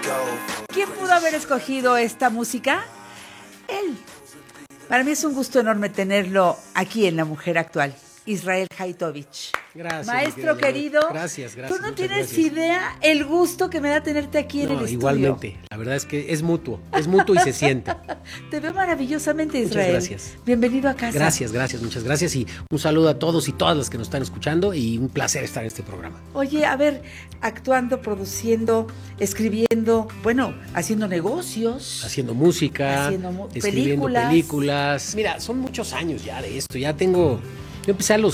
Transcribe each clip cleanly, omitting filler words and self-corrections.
¿Quién pudo haber escogido esta música? Él. Para mí es un gusto enorme tenerlo aquí en La Mujer Actual. Israel Haitovich. Gracias. Maestro querido. Gracias. Tú no tienes idea el gusto que me da tenerte aquí en el estudio. Igualmente. La verdad es que es mutuo y se siente. Te veo maravillosamente, Israel. Muchas gracias. Bienvenido a casa. Muchas gracias y un saludo a todos y todas las que nos están escuchando y un placer estar en este programa. Oye, a ver, actuando, produciendo, escribiendo, bueno, haciendo negocios. Haciendo música, escribiendo películas. Mira, son muchos años ya de esto, Yo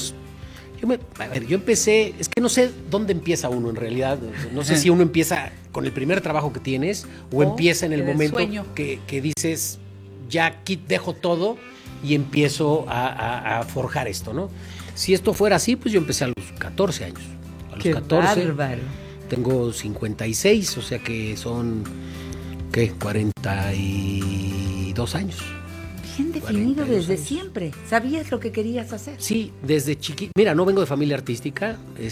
empecé, es que no sé dónde empieza uno en realidad, no sé si uno empieza con el primer trabajo que tienes o empieza en el momento que dices, ya aquí dejo todo y empiezo a forjar esto, ¿no? Si esto fuera así, pues yo empecé a los 14 años. A los ¡Qué 14, bárbaro! Tengo 56, o sea que son, 42 años. Bien definido desde siempre. ¿Sabías lo que querías hacer? Sí, desde chiquito. Mira, no vengo de familia artística.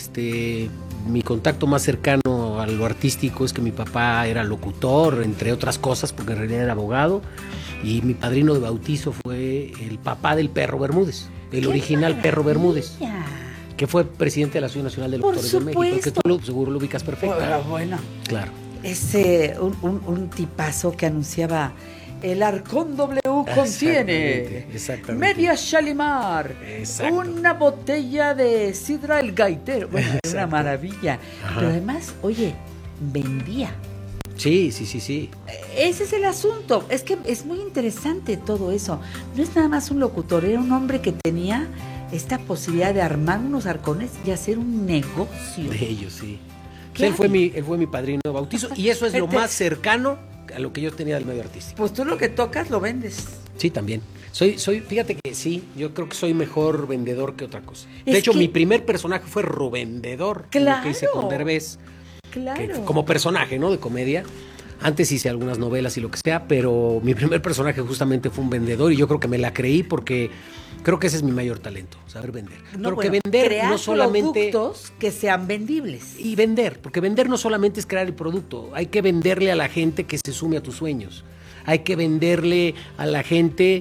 Mi contacto más cercano a lo artístico es que mi papá era locutor, entre otras cosas, porque en realidad era abogado. Y mi padrino de bautizo fue el papá del Perro Bermúdez, el original maravilla. Perro Bermúdez, que fue presidente de la Asociación Nacional de Locutores de México, que tú seguro lo ubicas perfecto. Bueno. Claro. Es un tipazo que anunciaba: el Arcón W contiene media Shalimar, una botella de sidra El Gaitero. Bueno, es una maravilla. Ajá. Pero además, oye, vendía. Sí. Ese es el asunto. Es que es muy interesante todo eso. No es nada más un locutor, era un hombre que tenía esta posibilidad de armar unos arcones y hacer un negocio. De ellos, sí. Él fue mi padrino de bautizo y eso es lo más cercano a lo que yo tenía del medio artístico. Pues tú lo que tocas lo vendes. Sí, también. Fíjate que sí, yo creo que soy mejor vendedor que otra cosa. De hecho, mi primer personaje fue Rubendedor, claro, que hice con Derbez. Claro. Como personaje, ¿no? De comedia. Antes hice algunas novelas y lo que sea, pero mi primer personaje justamente fue un vendedor y yo creo que me la creí porque creo que ese es mi mayor talento, saber vender. Vender no solamente productos que sean vendibles. Y vender, porque vender no solamente es crear el producto, hay que venderle a la gente que se sume a tus sueños. Hay que venderle a la gente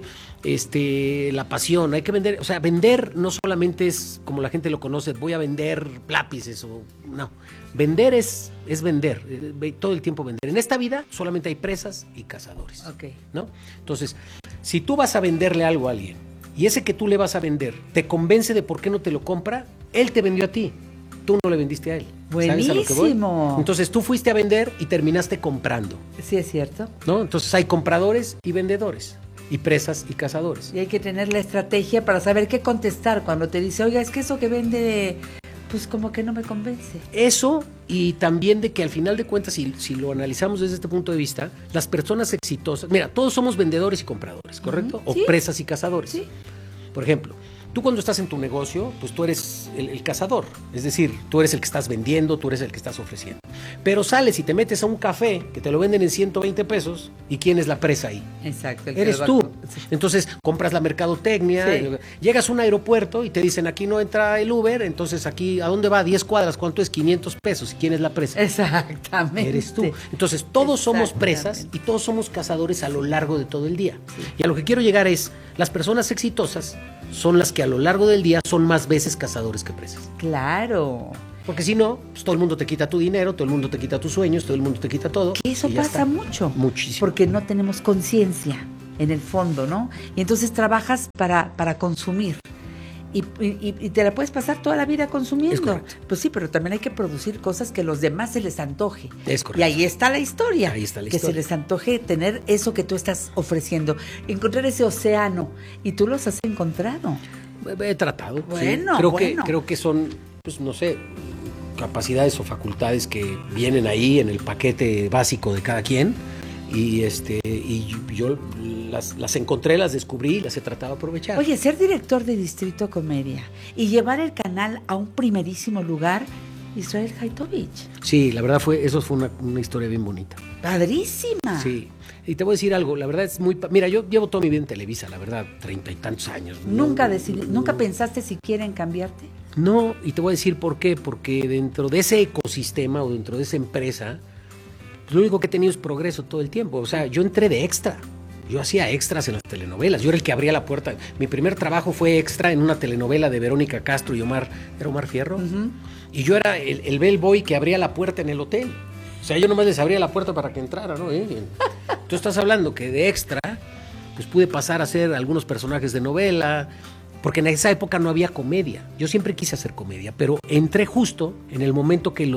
la pasión, hay que vender, o sea, vender no solamente es como la gente lo conoce, voy a vender lápices no. Vender es vender, todo el tiempo vender. En esta vida solamente hay presas y cazadores. Okay. ¿No? Entonces, si tú vas a venderle algo a alguien y ese que tú le vas a vender te convence de por qué no te lo compra, él te vendió a ti, tú no le vendiste a él. Buenísimo. ¿Sabes a lo que voy? Entonces tú fuiste a vender y terminaste comprando. Sí, es cierto. ¿No? Entonces hay compradores y vendedores. Y presas y cazadores. Y hay que tener la estrategia para saber qué contestar cuando te dice, oiga, es que eso que vende, pues como que no me convence. Eso, y también de que al final de cuentas, si lo analizamos desde este punto de vista, las personas exitosas, mira, todos somos vendedores y compradores, ¿correcto? ¿Sí? O presas y cazadores. Sí. Por ejemplo, tú cuando estás en tu negocio, pues tú eres el cazador, es decir, tú eres el que estás vendiendo, tú eres el que estás ofreciendo. Pero sales y te metes a un café que te lo venden en 120 pesos, ¿y quién es la presa ahí? Exacto. Eres tú. Entonces compras la mercadotecnia, llegas a un aeropuerto y te dicen, aquí no entra el Uber, entonces aquí, ¿a dónde va? 10 cuadras, ¿cuánto es? 500 pesos, ¿y quién es la presa? Exactamente. Eres tú. Entonces todos somos presas y todos somos cazadores a lo largo de todo el día. Sí. Y a lo que quiero llegar es, las personas exitosas son las que a lo largo del día son más veces cazadores que presas. Claro. Porque si no, pues todo el mundo te quita tu dinero, todo el mundo te quita tus sueños, todo el mundo te quita todo. Que eso pasa mucho. Muchísimo. Porque no tenemos conciencia en el fondo, ¿no? Y entonces trabajas para consumir. Y te la puedes pasar toda la vida consumiendo. Es correcto. Pues sí, pero también hay que producir cosas que a los demás se les antoje. Es correcto. Y ahí está la historia. Ahí está la que historia. se les antoje tener eso que tú estás ofreciendo. Encontrar ese océano. Y tú los has encontrado. He tratado. Bueno, sí. Creo que son, pues no sé, capacidades o facultades que vienen ahí en el paquete básico de cada quien. Y yo las encontré, las descubrí, las he tratado de aprovechar. Oye, ser director de Distrito Comedia y llevar el canal a un primerísimo lugar, Israel Haitovich. Sí, la verdad eso fue una historia bien bonita. Padrísima. Sí, y te voy a decir algo, la verdad es muy... Mira, yo llevo toda mi vida en Televisa, la verdad, 30 y tantos años. ¿Nunca pensaste siquiera en cambiarte? No, y te voy a decir por qué, porque dentro de ese ecosistema o dentro de esa empresa, pues lo único que he tenido es progreso todo el tiempo. O sea, yo entré de extra. Yo hacía extras en las telenovelas. Yo era el que abría la puerta. Mi primer trabajo fue extra en una telenovela de Verónica Castro y Omar Fierro. Uh-huh. Y yo era el bellboy que abría la puerta en el hotel. O sea, yo nomás les abría la puerta para que entraran, ¿no? Tú estás hablando que de extra, pues pude pasar a hacer algunos personajes de novela, porque en esa época no había comedia. Yo siempre quise hacer comedia, pero entré justo en el momento que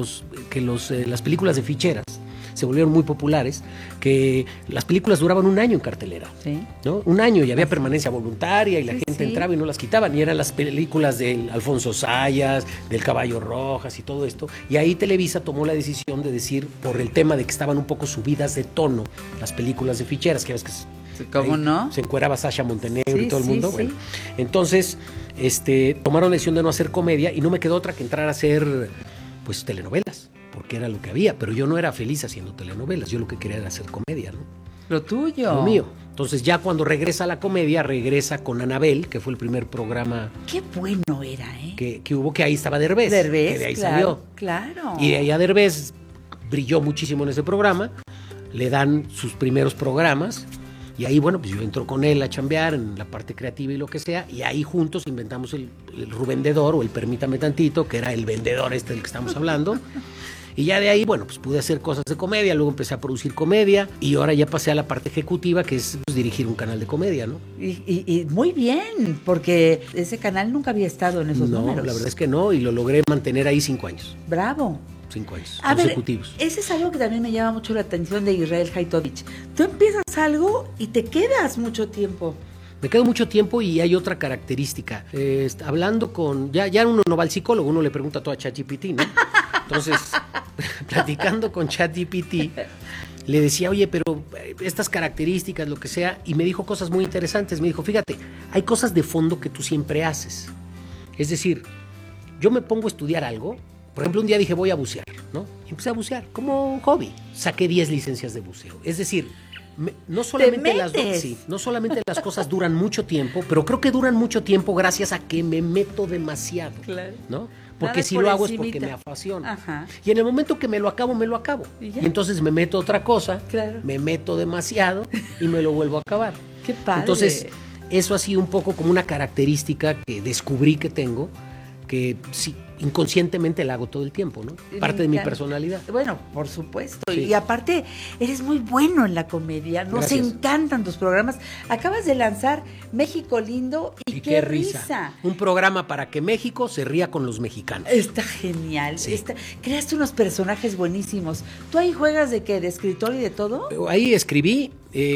las películas de ficheras se volvieron muy populares, que las películas duraban un año en cartelera, ¿sí? ¿No? Un año, y había permanencia voluntaria y la gente entraba y no las quitaban, y eran las películas del Alfonso Sayas, del Caballo Rojas y todo esto, y ahí Televisa tomó la decisión de decir, por el tema de que estaban un poco subidas de tono las películas de ficheras, que ves que ¿cómo no? Se encueraba Sasha Montenegro y todo el mundo. Bueno, entonces tomaron la decisión de no hacer comedia y no me quedó otra que entrar a hacer pues telenovelas, porque era lo que había, pero yo no era feliz haciendo telenovelas, yo lo que quería era hacer comedia, ¿no? Lo tuyo. Lo mío. Entonces ya cuando regresa a la comedia, regresa con Anabel, que fue el primer programa. Qué bueno era, ¿eh? Que hubo, que ahí estaba Derbez. Derbez, que de ahí claro, salió. Claro. Y de ahí a Derbez brilló muchísimo en ese programa, le dan sus primeros programas, y ahí, bueno, pues yo entro con él a chambear en la parte creativa y lo que sea, y ahí juntos inventamos el Rubendedor, o el Permítame Tantito, que era el vendedor del que estamos hablando. Y ya de ahí, bueno, pues pude hacer cosas de comedia, luego empecé a producir comedia, y ahora ya pasé a la parte ejecutiva, que es pues, dirigir un canal de comedia, ¿no? Y muy bien, porque ese canal nunca había estado en esos números. No, la verdad es que no, y lo logré mantener ahí 5 años. Bravo. 5 años consecutivos. Ese es algo que también me llama mucho la atención de Israel Haitovich. Tú empiezas algo y te quedas mucho tiempo. Me quedo mucho tiempo, y hay otra característica. Hablando con... Ya uno no va al psicólogo, uno le pregunta todo a ChatGPT, ¿no? Entonces, platicando con ChatGPT, le decía, oye, pero estas características, lo que sea, y me dijo cosas muy interesantes. Me dijo, fíjate, hay cosas de fondo que tú siempre haces. Es decir, yo me pongo a estudiar algo. Por ejemplo, un día dije, voy a bucear, ¿no? Y empecé a bucear como un hobby. Saqué 10 licencias de buceo. Es decir, no solamente las cosas duran mucho tiempo, pero creo que duran mucho tiempo gracias a que me meto demasiado, claro, ¿no? Porque si lo hago es porque me apasiona. Ajá. Y en el momento que me lo acabo. Y entonces me meto otra cosa, claro, me meto demasiado y me lo vuelvo a acabar. ¡Qué padre! Entonces, eso ha sido un poco como una característica que descubrí que tengo, que sí, inconscientemente la hago todo el tiempo, ¿no? Parte de mi personalidad. Bueno, por supuesto. Sí. Y aparte, eres muy bueno en la comedia. Nos Gracias. encantan tus programas. Acabas de lanzar México Lindo y qué risa. Un programa para que México se ría con los mexicanos. Está genial. Sí. Creaste unos personajes buenísimos. ¿Tú ahí juegas de qué? ¿De escritor y de todo? Ahí escribí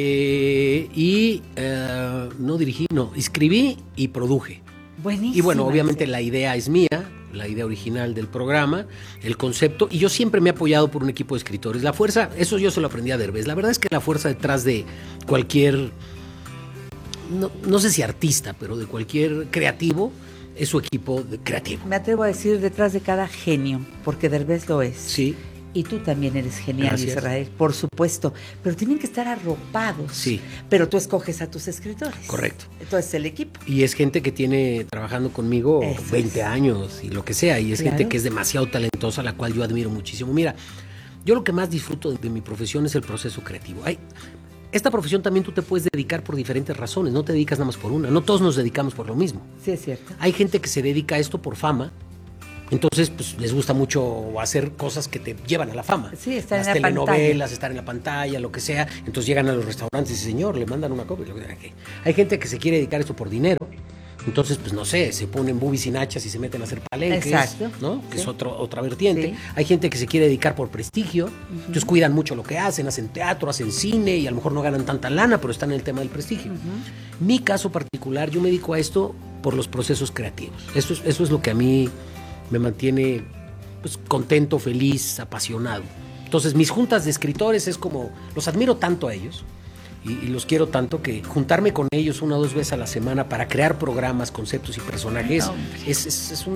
no dirigí, escribí y produje. Buenísimo. Y bueno, obviamente la idea es mía, la idea original del programa, el concepto, y yo siempre me he apoyado por un equipo de escritores. La fuerza, eso yo se lo aprendí a Derbez. La verdad es que la fuerza detrás de cualquier, no sé si artista, pero de cualquier creativo, es su equipo creativo. Me atrevo a decir detrás de cada genio, porque Derbez lo es. Sí. Y tú también eres genial, Gracias. Israel, por supuesto. Pero tienen que estar arropados. Sí. Pero tú escoges a tus escritores. Correcto. Entonces el equipo. Y es gente que tiene trabajando conmigo 20 años y lo que sea. Y es gente que es demasiado talentosa, a la cual yo admiro muchísimo. Mira, yo lo que más disfruto de mi profesión es el proceso creativo. Esta profesión también tú te puedes dedicar por diferentes razones. No te dedicas nada más por una. No todos nos dedicamos por lo mismo. Sí, es cierto. Hay gente que se dedica a esto por fama. Entonces, pues les gusta mucho hacer cosas que te llevan a la fama. Sí, estar las en la telenovelas, pantalla. Estar en la pantalla, lo que sea. Entonces llegan a los restaurantes y señor, le mandan una copia. Hay gente que se quiere dedicar a esto por dinero. Entonces, pues no sé, se ponen boobies y nachas y se meten a hacer palenques. Exacto. ¿No? Que es otra vertiente. Sí. Hay gente que se quiere dedicar por prestigio. Entonces cuidan mucho lo que hacen teatro, hacen cine y a lo mejor no ganan tanta lana, pero están en el tema del prestigio. Mi caso particular, yo me dedico a esto por los procesos creativos. Eso es lo que a mí me mantiene pues, contento, feliz, apasionado. Entonces mis juntas de escritores es como, los admiro tanto a ellos y los quiero tanto que juntarme con ellos 1 o 2 veces a la semana para crear programas, conceptos y personajes es una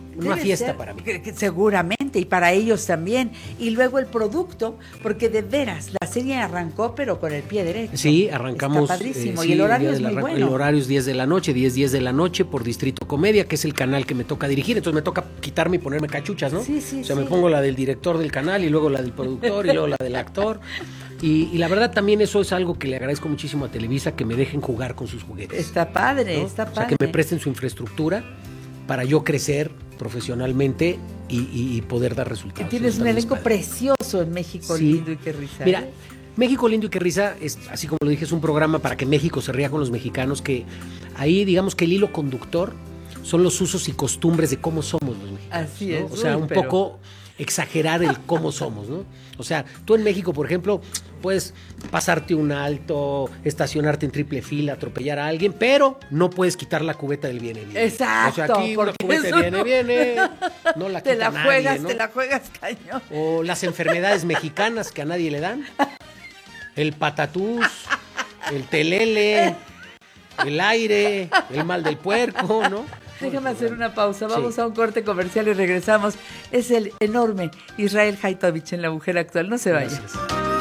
una fiesta para mí. Seguramente, y para ellos también. Y luego el producto, porque de veras, la serie arrancó, pero con el pie derecho. Sí, arrancamos. Está padrísimo, y el horario es muy bueno. El horario es 10 de la noche, 10 de la noche por Distrito Comedia, que es el canal que me toca dirigir. Entonces me toca quitarme y ponerme cachuchas, ¿no? Sí. O sea, me pongo la del director del canal y luego la del productor y luego la del actor. Y la verdad también eso es algo que le agradezco muchísimo a Televisa, que me dejen jugar con sus juguetes. Está padre, ¿no? Está padre. O sea, que me presten su infraestructura para yo crecer profesionalmente y poder dar resultados. Que tienes un elenco precioso en México, sí. Lindo y qué risa. Mira, México Lindo y qué risa, es, así como lo dije, es un programa para que México se ría con los mexicanos, que ahí digamos que el hilo conductor son los usos y costumbres de cómo somos los mexicanos. Así ¿no? es. O sea, poco exagerar el cómo somos, ¿no? O sea, tú en México, por ejemplo, puedes pasarte un alto, estacionarte en triple fila, atropellar a alguien, pero no puedes quitar la cubeta del viene. Exacto. O sea, aquí una cubeta de viene, no la quita te la nadie, juegas, ¿no? Te la juegas cañón. O las enfermedades mexicanas que a nadie le dan. El patatús, el telele, el aire, el mal del puerco, ¿no? Déjame hacer una pausa, vamos a un corte comercial y regresamos. Es el enorme Israel Haitovich en La Mujer Actual, no se vaya. Gracias.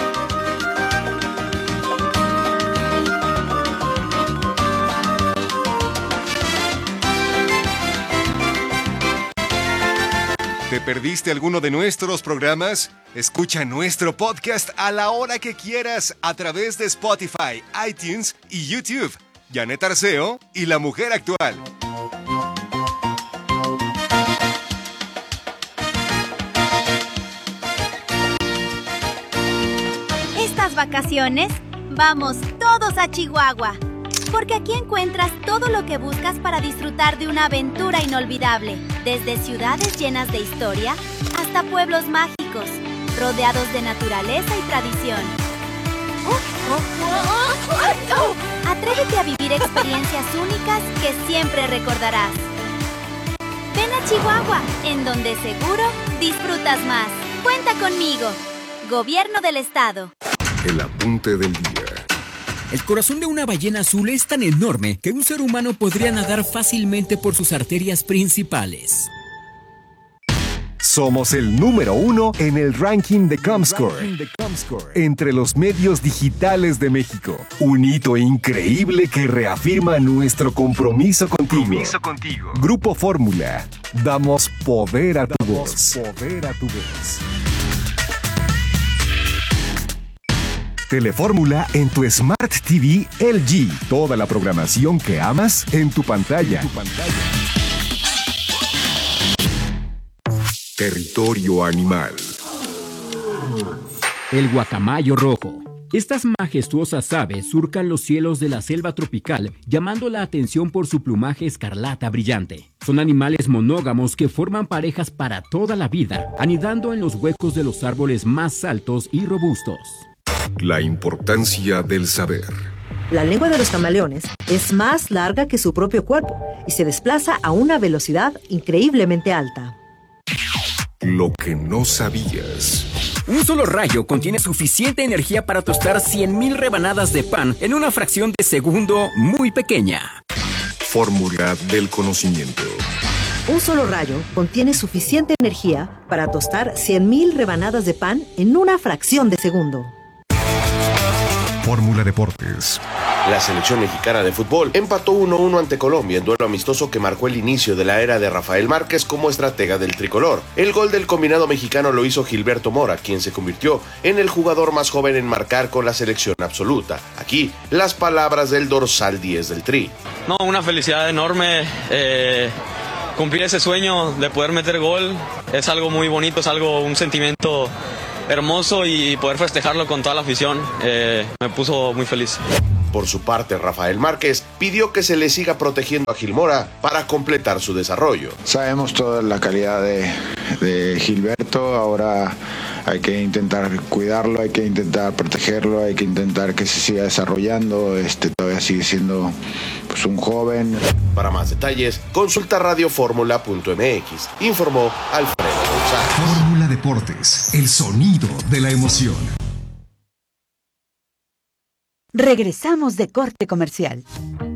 ¿Te perdiste alguno de nuestros programas? Escucha nuestro podcast a la hora que quieras a través de Spotify, iTunes y YouTube. Janet Arceo y La Mujer Actual. Estas vacaciones, vamos todos a Chihuahua, porque aquí encuentras todo lo que buscas para disfrutar de una aventura inolvidable, desde ciudades llenas de historia hasta pueblos mágicos, rodeados de naturaleza y tradición. Atrévete a vivir experiencias únicas que siempre recordarás. Ven a Chihuahua, en donde seguro disfrutas más. Cuenta conmigo. Gobierno del Estado. El apunte del día. El corazón de una ballena azul es tan enorme que un ser humano podría nadar fácilmente por sus arterias principales. Somos el número 1 en el ranking de Comscore entre los medios digitales de México. Un hito increíble que reafirma nuestro compromiso contigo. Grupo Fórmula. Damos poder a tu voz. Telefórmula en tu Smart TV LG. Toda la programación que amas en tu pantalla. Territorio animal. El guacamayo rojo. Estas majestuosas aves surcan los cielos de la selva tropical, llamando la atención por su plumaje escarlata brillante. Son animales monógamos que forman parejas para toda la vida, anidando en los huecos de los árboles más altos y robustos. La importancia del saber. La lengua de los camaleones es más larga que su propio cuerpo y se desplaza a una velocidad increíblemente alta. Lo que no sabías. Un solo rayo contiene suficiente energía para tostar 100,000 rebanadas de pan en una fracción de segundo muy pequeña. Fórmula del conocimiento. Un solo rayo contiene suficiente energía para tostar 100,000 rebanadas de pan en una fracción de segundo. Fórmula Deportes. La selección mexicana de fútbol empató 1-1 ante Colombia en duelo amistoso que marcó el inicio de la era de Rafael Márquez como estratega del tricolor. El gol del combinado mexicano lo hizo Gilberto Mora, quien se convirtió en el jugador más joven en marcar con la selección absoluta. Aquí, las palabras del dorsal 10 del Tri. No, una felicidad enorme. Cumplir ese sueño de poder meter gol es algo muy bonito, es un sentimiento hermoso, y poder festejarlo con toda la afición me puso muy feliz. Por su parte, Rafael Márquez pidió que se le siga protegiendo a Gil Mora para completar su desarrollo. Sabemos toda la calidad de Gilberto, ahora hay que intentar cuidarlo, hay que intentar protegerlo, hay que intentar que se siga desarrollando, todavía sigue siendo pues, un joven. Para más detalles, consulta radioformula.mx. Informó Alfredo González. Fórmula Deportes, el sonido de la emoción. Regresamos de corte comercial.